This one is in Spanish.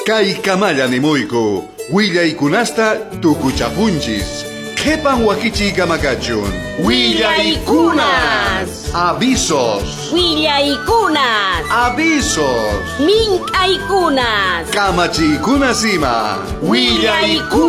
Kaikamaya nimuyku, willaykunasta tukuchapunchis. Qhipan wakichiy kamakachun. Willaykunas. Avisos. Willaykunas. Avisos. Mink'aykunas. Kamachiykunas ima. Willaykunas.